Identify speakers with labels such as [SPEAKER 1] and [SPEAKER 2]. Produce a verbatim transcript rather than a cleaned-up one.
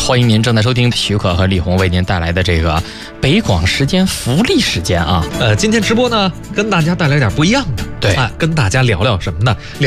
[SPEAKER 1] 欢迎您正在收听许可和李红为您带来的这个北广时间福利时间啊。
[SPEAKER 2] 呃，今天直播呢，跟大家带来点不一样的，
[SPEAKER 1] 对，
[SPEAKER 2] 啊，跟大家聊聊什么呢？聊